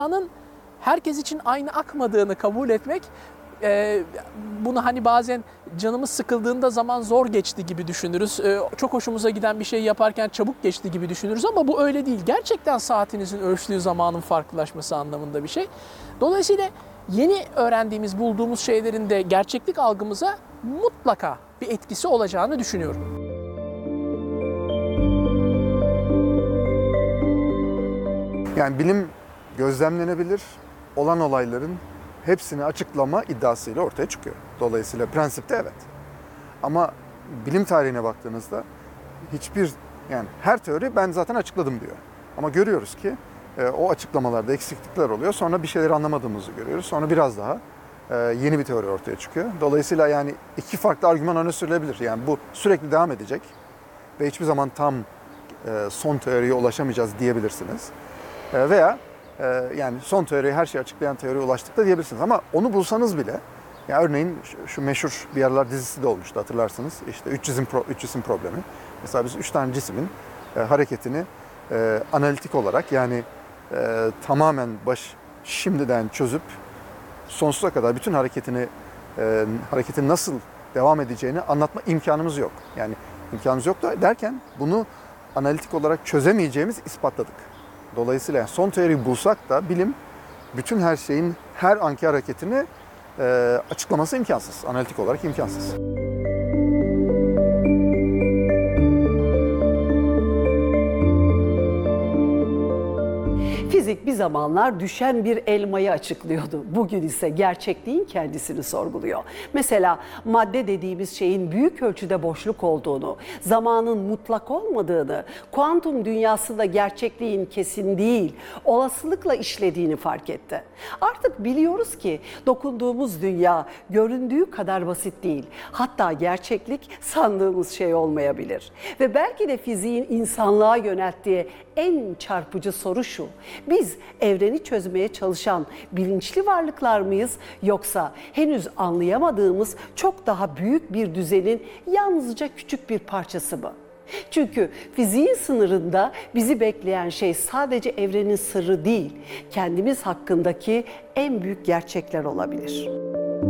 Dünyanın herkes için aynı akmadığını kabul etmek, bunu hani bazen canımız sıkıldığında zaman zor geçti gibi düşünürüz. Çok hoşumuza giden bir şey yaparken çabuk geçti gibi düşünürüz ama bu öyle değil. Gerçekten saatinizin ölçtüğü zamanın farklılaşması anlamında bir şey. Dolayısıyla yeni öğrendiğimiz, bulduğumuz şeylerin de gerçeklik algımıza mutlaka bir etkisi olacağını düşünüyorum. Yani bilim gözlemlenebilir olan olayların hepsini açıklama iddiasıyla ortaya çıkıyor. Dolayısıyla prensipte evet. Ama bilim tarihine baktığınızda yani her teori ben zaten açıkladım diyor. Ama görüyoruz ki o açıklamalarda eksiklikler oluyor. Sonra bir şeyleri anlamadığımızı görüyoruz. Sonra biraz daha yeni bir teori ortaya çıkıyor. Dolayısıyla yani iki farklı argüman öne sürülebilir. Yani bu sürekli devam edecek ve hiçbir zaman tam son teoriye ulaşamayacağız diyebilirsiniz. Veya yani son teoriyi, her şeyi açıklayan teoriye ulaştık da diyebilirsiniz. Ama onu bulsanız bile, yani örneğin şu meşhur bir yerler dizisi de olmuştu hatırlarsınız. İşte üç cisim problemi. Mesela biz 3 tane cismin hareketini analitik olarak, yani tamamen şimdiden çözüp sonsuza kadar bütün hareketin nasıl devam edeceğini anlatma imkanımız yok. Yani imkanımız yok da derken bunu analitik olarak çözemeyeceğimiz ispatladık. Dolayısıyla yani son teoriyi bulsak da bilim bütün her şeyin her anki hareketini açıklaması imkansız. Analitik olarak imkansız. Fizik bir zamanlar düşen bir elmayı açıklıyordu. Bugün ise gerçekliğin kendisini sorguluyor. Mesela madde dediğimiz şeyin büyük ölçüde boşluk olduğunu, zamanın mutlak olmadığını, kuantum dünyasında gerçekliğin kesin değil, olasılıkla işlediğini fark etti. Artık biliyoruz ki dokunduğumuz dünya göründüğü kadar basit değil. Hatta gerçeklik sandığımız şey olmayabilir. Ve belki de fiziğin insanlığa yönelttiği en çarpıcı soru şu: biz evreni çözmeye çalışan bilinçli varlıklar mıyız, yoksa henüz anlayamadığımız çok daha büyük bir düzenin yalnızca küçük bir parçası mı? Çünkü fiziğin sınırında bizi bekleyen şey sadece evrenin sırrı değil, kendimiz hakkındaki en büyük gerçekler olabilir.